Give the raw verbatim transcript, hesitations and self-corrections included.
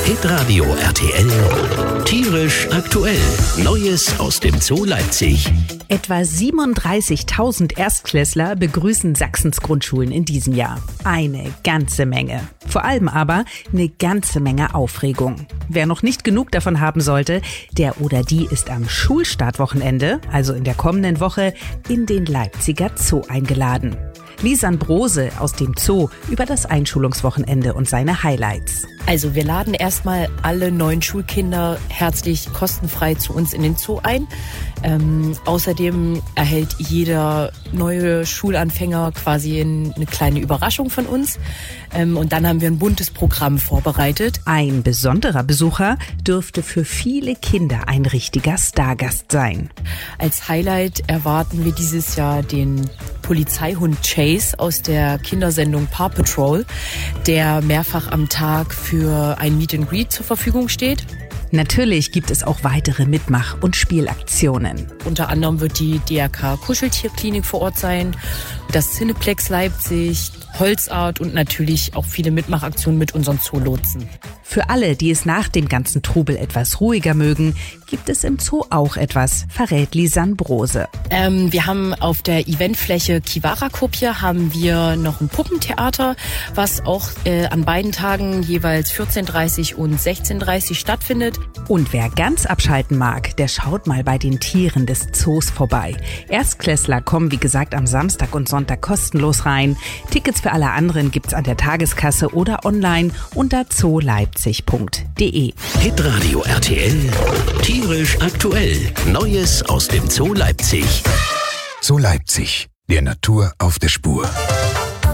Hitradio R T L, tierisch aktuell. Neues aus dem Zoo Leipzig. Etwa siebenunddreißigtausend Erstklässler begrüßen Sachsens Grundschulen in diesem Jahr. Eine ganze Menge. Vor allem aber eine ganze Menge Aufregung. Wer noch nicht genug davon haben sollte, der oder die ist am Schulstartwochenende, also in der kommenden Woche, in den Leipziger Zoo eingeladen. Lisanne Brose aus dem Zoo über das Einschulungswochenende und seine Highlights. Also wir laden erstmal alle neuen Schulkinder herzlich kostenfrei zu uns in den Zoo ein. Ähm, außerdem erhält jeder neue Schulanfänger quasi eine kleine Überraschung von uns. Ähm, und dann haben wir ein buntes Programm vorbereitet. Ein besonderer Besucher dürfte für viele Kinder ein richtiger Stargast sein. Als Highlight erwarten wir dieses Jahr den Polizeihund Chase aus der Kindersendung Paw Patrol, der mehrfach am Tag für ein Meet and Greet zur Verfügung steht. Natürlich gibt es auch weitere Mitmach- und Spielaktionen. Unter anderem wird die D R K Kuscheltierklinik vor Ort sein, das Cineplex Leipzig, Holzart und natürlich auch viele Mitmachaktionen mit unseren Zoolotsen. Für alle, die es nach dem ganzen Trubel etwas ruhiger mögen, gibt es im Zoo auch etwas, verrät Lisanne Brose. Ähm, wir haben auf der Eventfläche Kiwara-Kopje haben wir noch ein Puppentheater, was auch äh, an beiden Tagen jeweils vierzehn Uhr dreißig und sechzehn Uhr dreißig stattfindet. Und wer ganz abschalten mag, der schaut mal bei den Tieren des Zoos vorbei. Erstklässler kommen wie gesagt am Samstag und Sonntag kostenlos rein. Tickets für alle anderen gibt's an der Tageskasse oder online unter zooleipzig punkt de. Hitradio R T L, tierisch aktuell. Neues aus dem Zoo Leipzig. Zoo Leipzig, der Natur auf der Spur.